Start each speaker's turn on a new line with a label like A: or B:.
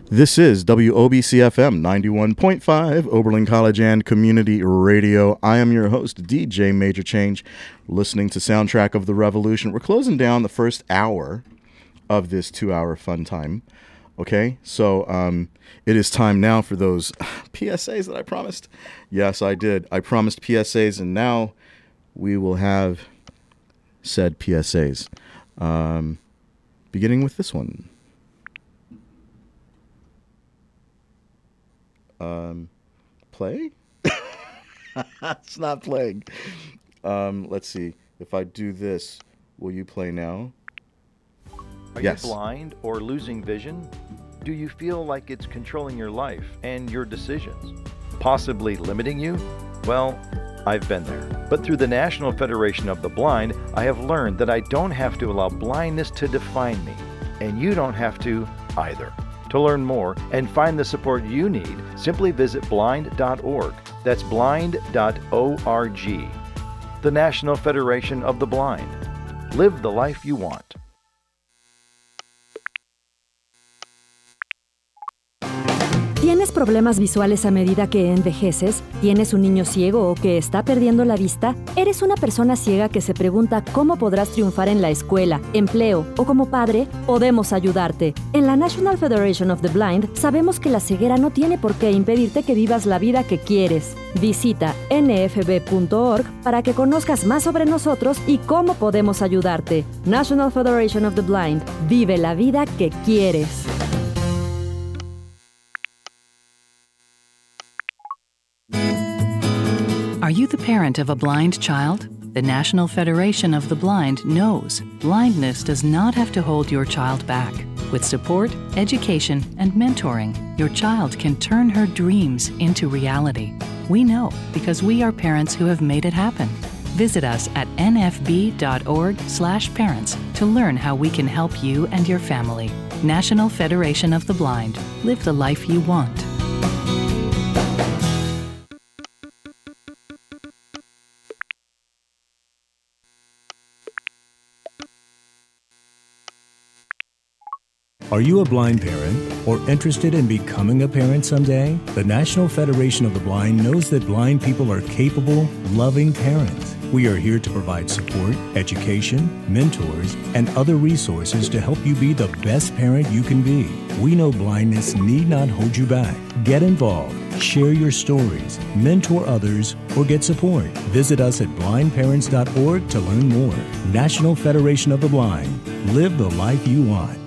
A: This is WOBC-FM 91.5, Oberlin College and Community Radio. I am your host, DJ Major Change, listening to Soundtrack of the Revolution. We're closing down the first hour of this 2-hour fun time. Okay, so it is time now for those PSAs that I promised. Yes, I did. I promised PSAs, and now we will have said PSAs. Beginning with this one. Play? It's not playing. Let's see. If I do this, will you play now?
B: Are you blind or losing vision? Do you feel like it's controlling your life and your decisions? Possibly limiting you? Well, I've been there. But through the National Federation of the Blind, I have learned that I don't have to allow blindness to define me. And you don't have to either. To learn more and find the support you need, simply visit blind.org. That's blind.org. The National Federation of the Blind. Live the life you want.
C: ¿Tienes problemas visuales a medida que envejeces? ¿Tienes un niño ciego o que está perdiendo la vista? ¿Eres una persona ciega que se pregunta cómo podrás triunfar en la escuela, empleo o como padre? Podemos ayudarte. En la National Federation of the Blind sabemos que la ceguera no tiene por qué impedirte que vivas la vida que quieres. Visita nfb.org para que conozcas más sobre nosotros y cómo podemos ayudarte. National Federation of the Blind. Vive la vida que quieres.
D: Are you the parent of a blind child? The National Federation of the Blind knows blindness does not have to hold your child back. With support, education, and mentoring, your child can turn her dreams into reality. We know because we are parents who have made it happen. Visit us at nfb.org/parents to learn how we can help you and your family. National Federation of the Blind. Live the life you want.
E: Are you a blind parent or interested in becoming a parent someday? The National Federation of the Blind knows that blind people are capable, loving parents. We are here to provide support, education, mentors, and other resources to help you be the best parent you can be. We know blindness need not hold you back. Get involved, share your stories, mentor others, or get support. Visit us at blindparents.org to learn more. National Federation of the Blind. Live the life you want.